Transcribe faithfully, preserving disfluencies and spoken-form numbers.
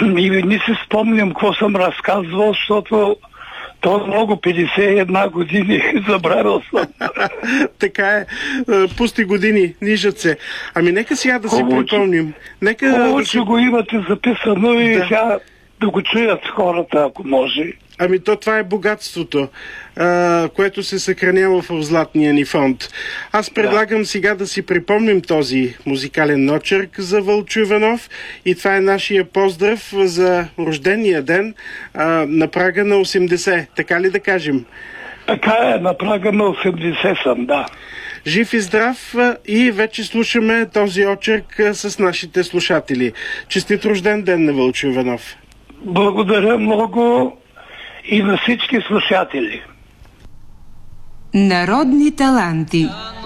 И не си спомням какво съм разказвал, защото то е много, петдесет и една години, забравил съм. Така е. Пусти години, нижат се. Ами нека сега да си припомним. Нека хубаво, да че си... го имате записано и Да. сега да го чуят хората, ако може. Ами то това е богатството, а, което се съхранява в златния ни фонд. Аз предлагам да. сега да си припомним този музикален очерк за Вълчо Иванов и това е нашия поздрав за рождения ден а, на прага на осемдесет. Така ли да кажем? Така е, на прага на осемдесет съм, да. Жив и здрав, и вече слушаме този очерк с нашите слушатели. Честит рожден ден на Вълчо Иванов! Благодаря много и на всички слушатели. Народни таланти.